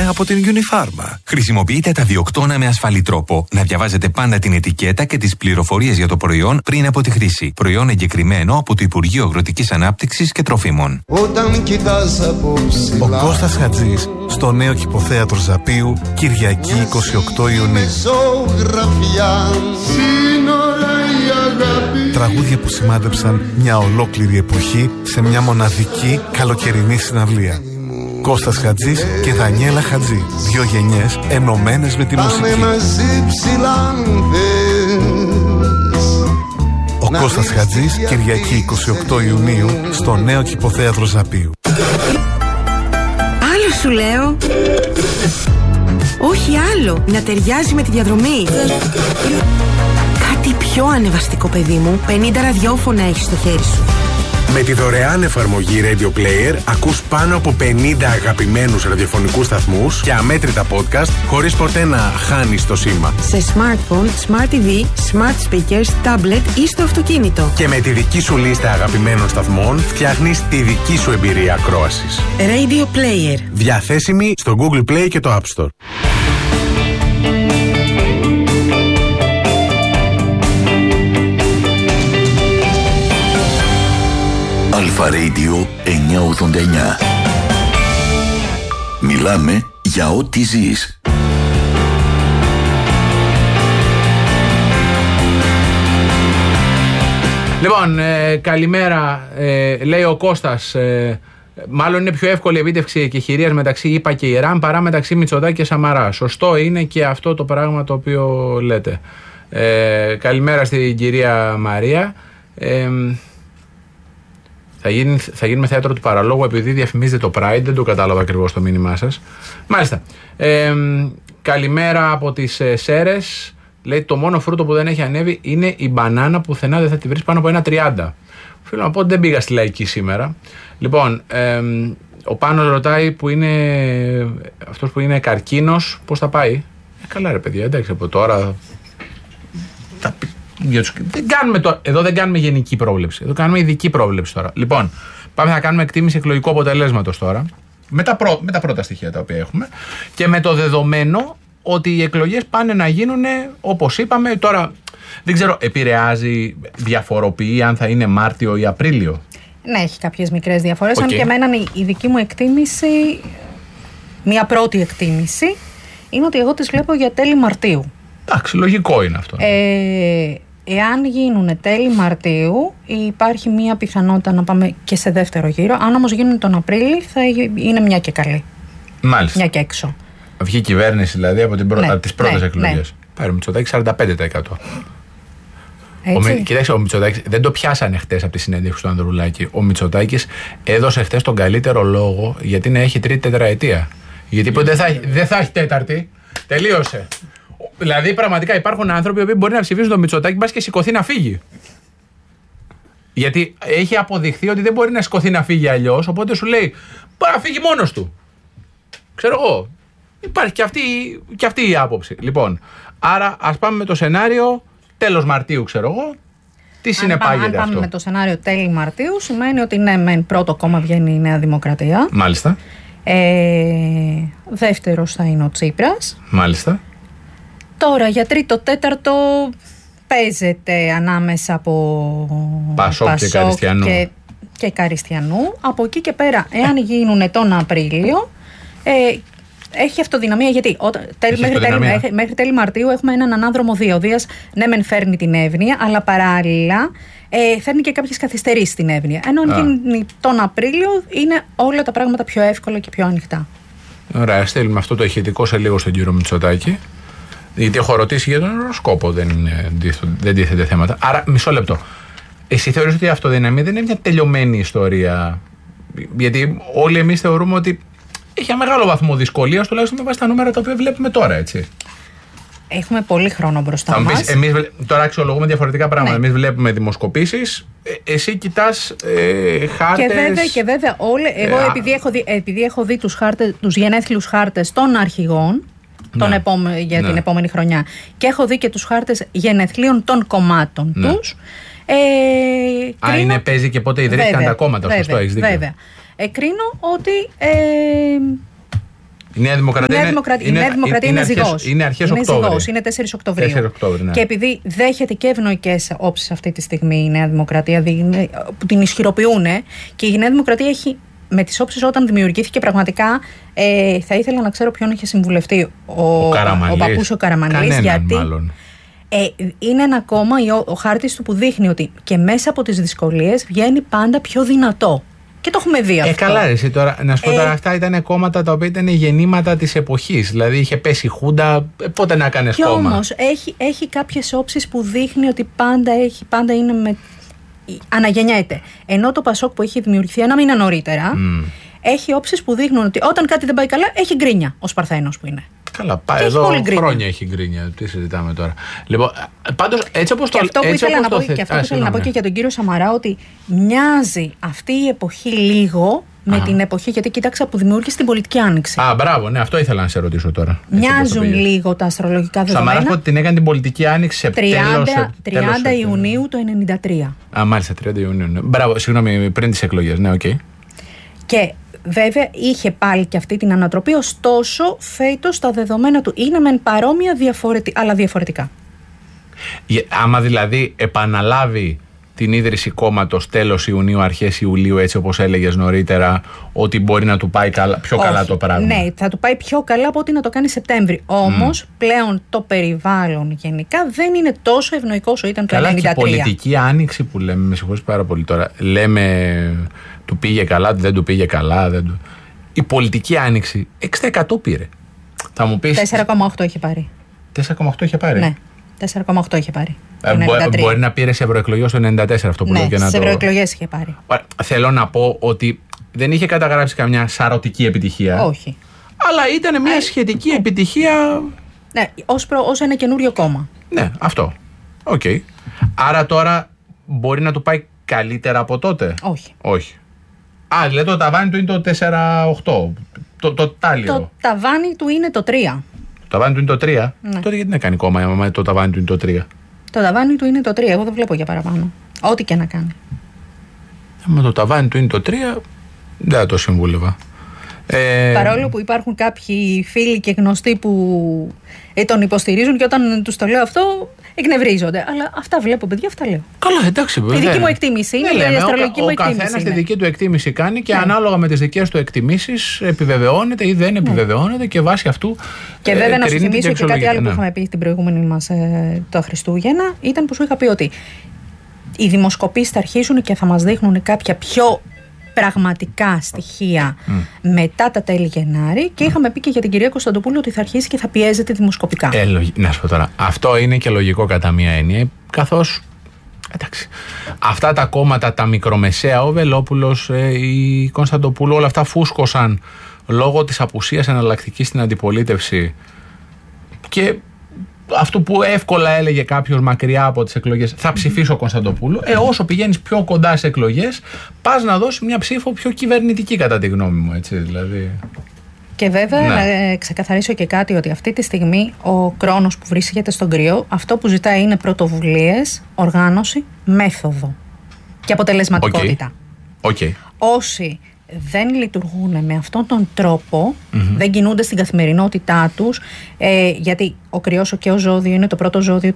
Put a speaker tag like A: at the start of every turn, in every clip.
A: από την Unifarma.
B: Χρησιμοποιείτε τα διοκτώνα με ασφαλή τρόπο. Να διαβάζετε πάντα την ετικέτα και τις πληροφορίες για το προϊόν πριν από τη χρήση. Προϊόν εγκεκριμένο από το Υπουργείο Αγροτικής Ανάπτυξης και Τροφίμων.
A: Ο Κώστας Χατζής στο νέο Κηποθέατρο Ζαπίου, Κυριακή 28 Ιουνίου. Τραγούδια που σημάδεψαν μια ολόκληρη εποχή σε μια μοναδική καλοκαιρινή συναυλία. Κώστας Χατζής και Δανιέλα Χατζή. 2 γενιές ενωμένες με τη μουσική. Ο Κώστας Χατζής, Κυριακή 28 Ιουνίου στο νέο Κηποθέατρο Ζαπίου.
C: Άλλο σου λέω. Όχι άλλο, να ταιριάζει με τη διαδρομή. Κάτι πιο ανεβαστικό, παιδί μου. 50 ραδιόφωνα έχεις στο χέρι σου.
D: Με τη δωρεάν εφαρμογή Radio Player ακούς πάνω από 50 αγαπημένους ραδιοφωνικούς σταθμούς και αμέτρητα podcast χωρίς ποτέ να χάνεις το σήμα.
C: Σε smartphone, smart TV, smart speakers, tablet ή στο αυτοκίνητο.
D: Και με τη δική σου λίστα αγαπημένων σταθμών φτιάχνεις τη δική σου εμπειρία ακρόασης.
C: Radio Player.
D: Διαθέσιμη στο Google Play και το App Store.
E: Αλφα Radio 989. Μιλάμε για ό,τι ζεις.
F: Λοιπόν, καλημέρα, λέει ο Κώστας. Μάλλον είναι πιο εύκολη επίτευξη εκεχηρίας μεταξύ ΗΠΑ και Ιράν παρά μεταξύ Μητσοτάκη και Σαμαρά. Σωστό είναι και αυτό το πράγμα το οποίο λέτε. Καλημέρα στην κυρία Μαρία. Θα γίνουμε θέατρο του παραλόγου επειδή διαφημίζετε το Pride. Δεν το κατάλαβα ακριβώς το μήνυμά σας. Μάλιστα. Καλημέρα από τις Σέρες. Λέει το μόνο φρούτο που δεν έχει ανέβει είναι η μπανάνα, πουθενά δεν θα τη βρεις πάνω από 1,30. Θέλω να πω ότι δεν πήγα στη Λαϊκή σήμερα. Λοιπόν, ο Πάνος ρωτάει που είναι αυτός που είναι καρκίνος, πώς θα πάει. Καλά ρε παιδιά, εντάξει από τώρα. Εδώ δεν κάνουμε γενική πρόβλεψη. Εδώ κάνουμε ειδική πρόβλεψη τώρα. Λοιπόν, πάμε να κάνουμε εκτίμηση εκλογικού αποτελέσματος τώρα. Με τα πρώτα στοιχεία τα οποία έχουμε. Και με το δεδομένο ότι οι εκλογές πάνε να γίνουν όπως είπαμε. Τώρα δεν ξέρω, επηρεάζει, διαφοροποιεί αν θα είναι Μάρτιο ή Απρίλιο. Ναι,
G: έχει κάποιες μικρές διαφορές. Αν και εμένα η δική μου εκτίμηση, μια πρώτη εκτίμηση, είναι ότι εγώ τις βλέπω για τέλη Μαρτίου.
F: Εντάξει, λογικό είναι αυτό.
G: Εάν γίνουν τέλη Μαρτίου, υπάρχει μια πιθανότητα να πάμε και σε δεύτερο γύρο. Αν όμως γίνουν τον Απρίλιο, θα είναι μια και καλή.
F: Μάλιστα.
G: Μια και έξω.
F: Βγει η κυβέρνηση δηλαδή από τις πρώτες εκλογές. Πάρε ο Μητσοτάκης 45%. Κοιτάξτε, ο Μητσοτάκης δεν το πιάσανε χτες από τη συνέντευξη του Ανδρουλάκη. Ο Μητσοτάκης έδωσε χτες τον καλύτερο λόγο γιατί να έχει τρίτη τετραετία. Γιατί δεν θα έχει τέταρτη. Τελείωσε. Δηλαδή, πραγματικά υπάρχουν άνθρωποι που μπορεί να ψηφίσουν τον Μητσοτάκη, μπας και σηκωθεί να φύγει. Γιατί έχει αποδειχθεί ότι δεν μπορεί να σηκωθεί να φύγει αλλιώς, οπότε σου λέει μπορεί να φύγει μόνος του. Ξέρω εγώ. Υπάρχει και αυτή η άποψη. Λοιπόν, άρα ας πάμε με το σενάριο τέλος Μαρτίου, ξέρω εγώ. Τι συνεπάγεται αυτό.
G: Αν πάμε με το σενάριο τέλη Μαρτίου, σημαίνει ότι ναι, μεν πρώτο κόμμα βγαίνει η Νέα Δημοκρατία.
F: Μάλιστα.
G: Δεύτερος θα είναι ο Τσίπρας.
F: Μάλιστα.
G: Τώρα για τρίτο, τέταρτο παίζεται ανάμεσα από
F: Πασόκ και Καριστιανού.
G: Και Καριστιανού. Από εκεί και πέρα, εάν γίνουν τον Απρίλιο, έχει αυτοδυναμία. Γιατί μέχρι τέλη Μαρτίου έχουμε έναν ανάδρομο Δία. Ο Δίας ναι μεν φέρνει την εύνοια, αλλά παράλληλα φέρνει και κάποιες καθυστερήσεις στην εύνοια. Ενώ αν γίνει τον Απρίλιο, είναι όλα τα πράγματα πιο εύκολα και πιο ανοιχτά.
F: Ωραία, στέλνουμε αυτό το ηχητικό σε λίγο στον κύριο Μητσοτάκη. Γιατί έχω ρωτήσει για τον οροσκόπο, δεν τίθεται θέματα. Άρα, μισό λεπτό. Εσύ θεωρείς ότι η αυτοδυναμία δεν είναι μια τελειωμένη ιστορία? Γιατί όλοι εμείς θεωρούμε ότι έχει ένα μεγάλο βαθμό δυσκολίας, τουλάχιστον με βάση τα νούμερα τα οποία βλέπουμε τώρα, έτσι.
G: Έχουμε πολύ χρόνο μπροστά μας.
F: Εμείς τώρα αξιολογούμε διαφορετικά πράγματα. Εμείς βλέπουμε δημοσκοπήσεις, εσύ κοιτάς χάρτες.
G: Και βέβαια, εγώ επειδή έχω δει τους γενέθλιους χάρτες των αρχηγών, για την επόμενη χρονιά, και έχω δει και τους χάρτες γενεθλίων των κομμάτων τους.
F: Παίζει και πότε ιδρύθηκαν τα κόμματα, σωστό, έχεις δίκιο.
G: Βέβαια. Κρίνω ότι
F: Η Νέα Δημοκρατία
G: είναι ζυγός.
F: Είναι αρχές Οκτώβρη.
G: Είναι 4 Οκτωβρίου.
F: 4 Οκτώβρη, ναι.
G: Και επειδή δέχεται και ευνοϊκές όψεις αυτή τη στιγμή η Νέα Δημοκρατία, που την ισχυροποιούν, και η Νέα Δημοκρατία έχει με τις όψεις όταν δημιουργήθηκε πραγματικά. Θα ήθελα να ξέρω ποιον είχε συμβουλευτεί ο παππούς ο Καραμανλής. Γιατί μάλλον. Είναι ένα κόμμα, ο χάρτης του, που δείχνει ότι και μέσα από τις δυσκολίες βγαίνει πάντα πιο δυνατό. Και το έχουμε δει αυτό.
F: Καλά, εσύ τώρα. Να σου πω τώρα, αυτά ήταν κόμματα τα οποία ήταν γεννήματα της εποχής. Δηλαδή είχε πέσει η Χούντα, πότε να κάνεις κόμμα.
G: Όμως έχει κάποιες όψεις που δείχνει ότι πάντα είναι αναγεννιέται. Ενώ το Πασόκ που έχει δημιουργηθεί ένα μήνα νωρίτερα, έχει όψεις που δείχνουν ότι όταν κάτι δεν πάει καλά, έχει γκρίνια ο Σπαρθένος που είναι.
F: Καλά, πάει εδώ χρόνια έχει γκρίνια. Τι συζητάμε τώρα. Λοιπόν, πάντως, έτσι όπως το
G: Και αυτό που ήθελα να πω και για τον κύριο Σαμαρά, ότι μοιάζει αυτή η εποχή λίγο με την εποχή, γιατί κοίταξα, που δημιούργησε την πολιτική άνοιξη.
F: Μπράβο, ναι, αυτό ήθελα να σε ρωτήσω τώρα.
G: Μοιάζουν λίγο τα αστρολογικά δεδομένα.
F: Σαμαράς ότι την έκανε την πολιτική άνοιξη σε
G: 30 Ιουνίου του 1993.
F: Μάλιστα, 30 Ιουνίου. Ναι. Μπράβο, συγγνώμη, πριν τις εκλογές, ναι, οκ.
G: Και βέβαια είχε πάλι και αυτή την ανατροπή, ωστόσο φέτος τα δεδομένα του είναι μεν παρόμοια, αλλά διαφορετικά.
F: Άμα δηλαδή επαναλάβει την ίδρυση κόμματος τέλος Ιουνίου, αρχές Ιουλίου, έτσι όπως έλεγες νωρίτερα, ότι μπορεί να του πάει πιο καλά το πράγμα.
G: Ναι, θα του πάει πιο καλά από ότι να το κάνει Σεπτέμβρη. Όμως πλέον το περιβάλλον γενικά δεν είναι τόσο ευνοϊκό όσο ήταν το 1993.
F: Καλά, και η πολιτική άνοιξη που λέμε, με συγχωρείς πάρα πολύ τώρα, λέμε του πήγε καλά, δεν του πήγε καλά. Η πολιτική άνοιξη 6% πήρε. Θα μου πεις.
G: 4,8 είχε πάρει.
F: 4,8 είχε πάρει.
G: Ναι. 4,8 είχε πάρει.
F: Μπορεί να πήρε σε ευρωεκλογές το 94 αυτό που λέω και να
G: σε ευρωεκλογές είχε πάρει.
F: Θέλω να πω ότι δεν είχε καταγράψει καμιά σαρωτική επιτυχία.
G: Όχι.
F: Αλλά ήταν μια σχετική επιτυχία.
G: Ναι, ως ένα καινούριο κόμμα.
F: Ναι, αυτό. Οκ. Άρα τώρα μπορεί να του πάει καλύτερα από τότε.
G: Όχι.
F: Δηλαδή το ταβάνι του είναι το 4,8. Το τάλιρο.
G: Το ταβάνι του είναι το 3.
F: Το ταβάνι του είναι το 3. Ναι. Τότε γιατί να κάνει κόμμα, άμα το ταβάνι του είναι το 3.
G: Το ταβάνι του είναι το 3. Εγώ δεν βλέπω για παραπάνω. Ό,τι και να κάνει.
F: Άμα το ταβάνι του είναι το 3, δεν θα το συμβούλευα.
G: Παρόλο που υπάρχουν κάποιοι φίλοι και γνωστοί που τον υποστηρίζουν και όταν τους το λέω αυτό εκνευρίζονται. Αλλά αυτά βλέπω, παιδιά, αυτά λέω.
F: Καλά, εντάξει, βέβαια.
G: Η δική μου εκτίμηση είναι, η αστρολογική μου εκτίμηση. Ο
F: καθένας τη δική του εκτίμηση κάνει και ανάλογα με τις δικές του εκτιμήσεις επιβεβαιώνεται ή δεν επιβεβαιώνεται και βάσει αυτού.
G: Και βέβαια να σου θυμίσω και κάτι άλλο που είχαμε πει την προηγούμενη μας το Χριστούγεννα, ήταν που σου είχα πει ότι οι δημοσκοπήσεις θα αρχίσουν και θα μας δείχνουν κάποια πιο πραγματικά στοιχεία μετά τα τέλη Γενάρη, και είχαμε πει και για την κυρία Κωνσταντοπούλου ότι θα αρχίσει και θα πιέζεται δημοσκοπικά.
F: Να σου πω τώρα, αυτό είναι και λογικό κατά μία έννοια, καθώς εντάξει, αυτά τα κόμματα, τα μικρομεσαία, ο Βελόπουλος, η Κωνσταντοπούλου, όλα αυτά φούσκωσαν λόγω της απουσίας εναλλακτικής στην αντιπολίτευση, και αυτό που εύκολα έλεγε κάποιος μακριά από τις εκλογές, θα ψηφίσω Κωνσταντοπούλου. Όσο πηγαίνεις πιο κοντά σε εκλογές, πας να δώσεις μια ψήφο πιο κυβερνητική, κατά τη γνώμη μου. Έτσι, δηλαδή.
G: Και βέβαια να ξεκαθαρίσω και κάτι, ότι αυτή τη στιγμή ο Κρόνος που βρίσκεται στον κρυό, αυτό που ζητάει είναι πρωτοβουλίες, οργάνωση, μέθοδο και αποτελεσματικότητα. Όσοι δεν λειτουργούν με αυτόν τον τρόπο, δεν κινούνται στην καθημερινότητά τους, γιατί ο κρυός και ο ζώδιο είναι το πρώτο ζώδιο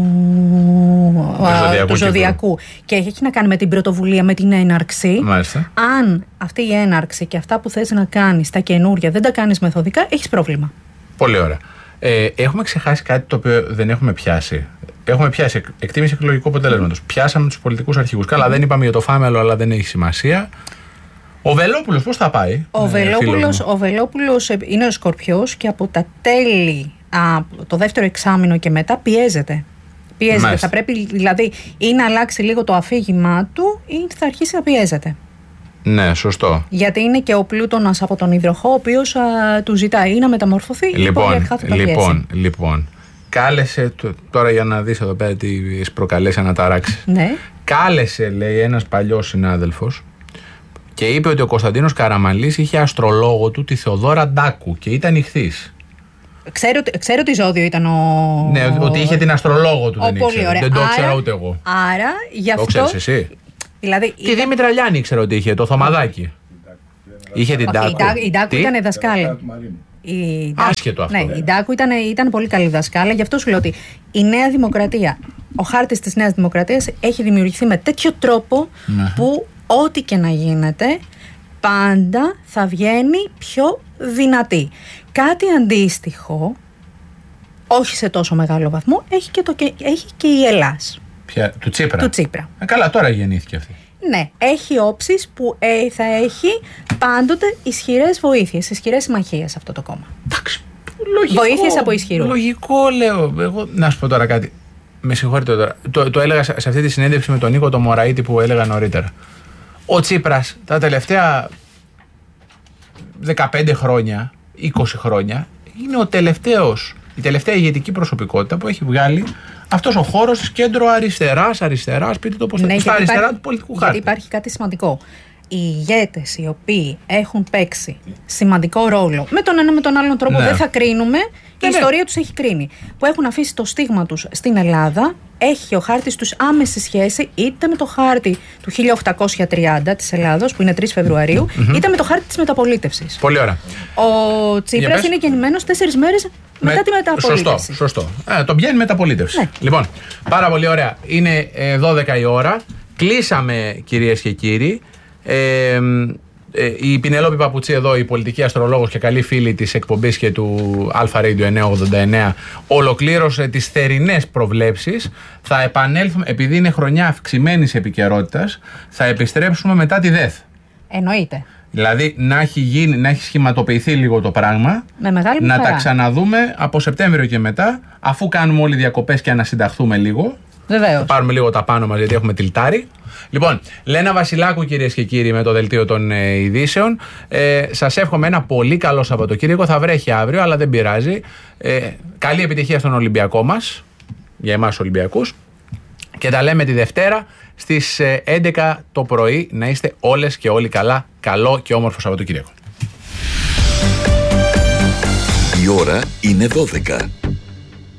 G: του ζωδιακού και έχει να κάνει με την πρωτοβουλία, με την έναρξη.
F: Μάλιστα.
G: Αν αυτή η έναρξη και αυτά που θες να κάνεις, τα καινούρια, δεν τα κάνεις μεθοδικά, έχεις πρόβλημα.
F: Πολύ ωραία. Έχουμε ξεχάσει κάτι το οποίο δεν έχουμε πιάσει. Έχουμε πιάσει εκτίμηση εκλογικού αποτελέσματος. Πιάσαμε τους πολιτικούς αρχηγούς. Καλά, δεν είπαμε για το Φάμελο, αλλά δεν έχει σημασία. Ο Βελόπουλος πώς θα πάει?
G: Ο Βελόπουλος είναι ο Σκορπιός και από τα τέλη, το δεύτερο εξάμηνο και μετά πιέζεται. Θα πρέπει δηλαδή ή να αλλάξει λίγο το αφήγημά του ή θα αρχίσει να πιέζεται.
F: Ναι, σωστό.
G: Γιατί είναι και ο Πλούτονας από τον υδροχό, ο οποίος του ζητάει ή να μεταμορφωθεί ή
F: Λοιπόν, κάλεσε, τώρα για να δεις εδώ πέρα τι προκαλέσει αναταράξεις.
G: Ναι.
F: Κάλεσε, λέει, ένας παλιός συνάδελφος και είπε ότι ο Κωνσταντίνος Καραμανλής είχε αστρολόγο του τη Θεοδόρα Ντάκου και ήταν ηχθής.
G: Ξέρω τι ζώδιο ήταν ο...
F: Ναι, ότι είχε την αστρολόγο του, δεν ήξερα. Δεν το ήξερα ούτε εγώ.
G: Άρα, γι' αυτό...
F: Το ξέρεις εσύ?
G: Δηλαδή,
F: τη Δήμητρα Λιάννη ήξερα ότι είχε, το Θωμαδάκι. Είχε την Ντάκου.
G: Η Ντάκου ήταν δασκάλα.
F: Άσχετο αυτό.
G: Ναι, η Ντάκου ήταν πολύ καλή δασκάλα. Γι' αυτό σου λέω ότι η Νέα Δημοκρατία, ο χάρτης της Νέας Δημοκρατίας έχει δημιουργηθεί με τέτοιο τρόπο που ό,τι και να γίνεται πάντα θα βγαίνει πιο δυνατή. Κάτι αντίστοιχο, όχι σε τόσο μεγάλο βαθμό, έχει και η Ελλάς.
F: Ποια, του Τσίπρα.
G: Του Τσίπρα.
F: Καλά, τώρα γεννήθηκε αυτή.
G: Ναι, έχει όψεις που θα έχει πάντοτε ισχυρές βοήθειες, ισχυρές συμμαχίες αυτό το κόμμα.
F: Εντάξει. Λογικό.
G: Βοήθειες από ισχυρού.
F: Λογικό, λέω. Εγώ να σου πω τώρα κάτι. Με συγχωρείτε τώρα. Το έλεγα σε αυτή τη συνέντευξη με τον Νίκο το Μωραήτη που έλεγα νωρίτερα. Ο Τσίπρας τα τελευταία 15 χρόνια, 20 χρόνια, είναι η τελευταία ηγετική προσωπικότητα που έχει βγάλει αυτός ο χώρος της κέντρο αριστεράς, πείτε το πώς θέλετε, στα αριστερά του πολιτικού χάρτη.
G: Γιατί υπάρχει κάτι σημαντικό. Οι ηγέτες οι οποίοι έχουν παίξει σημαντικό ρόλο, με τον ένα με τον άλλον τρόπο δεν θα κρίνουμε, η ιστορία τους έχει κρίνει, που έχουν αφήσει το στίγμα τους στην Ελλάδα, έχει ο χάρτης τους άμεση σχέση είτε με το χάρτη του 1830 της Ελλάδος, που είναι 3 Φεβρουαρίου, είτε με το χάρτη της μεταπολίτευσης.
F: Πολύ ωραία.
G: Ο Τσίπρας είναι γεννημένος 4 μέρες μετά τη μεταπολίτευση.
F: Σωστό. Τον πιάνει μεταπολίτευση. Ναι. Λοιπόν, πάρα πολύ ωραία. Είναι 12 η ώρα. Κλείσαμε, κυρίες και κύριοι. Η Πινελόπη Παπουτσί εδώ, η πολιτική αστρολόγος και καλή φίλη της εκπομπής και του Αλφα Radio 989, ολοκλήρωσε τις θερινές προβλέψεις. Θα επανέλθουμε, επειδή είναι χρονιά αυξημένης επικαιρότητας, θα επιστρέψουμε μετά τη ΔΕΘ.
G: Εννοείται.
F: Δηλαδή να έχει σχηματοποιηθεί λίγο το πράγμα,
G: με μεγάλη
F: να
G: χαρά.
F: Τα ξαναδούμε από Σεπτέμβριο και μετά, αφού κάνουμε όλοι διακοπές και ανασυνταχθούμε λίγο.
G: Βεβαίως.
F: Θα πάρουμε λίγο τα πάνω μας γιατί έχουμε τιλτάρει. Λοιπόν, Λένα Βασιλάκου, κυρίες και κύριοι, με το δελτίο των ειδήσεων. Σας εύχομαι ένα πολύ καλό Σαββατοκύριακο. Θα βρέχει αύριο, αλλά δεν πειράζει. Καλή επιτυχία στον Ολυμπιακό μας, για εμάς Ολυμπιακούς. Και τα λέμε τη Δευτέρα στις 11 το πρωί. Να είστε όλες και όλοι καλά. Καλό και όμορφο Σαββατοκύριακο.
E: Η ώρα είναι 12.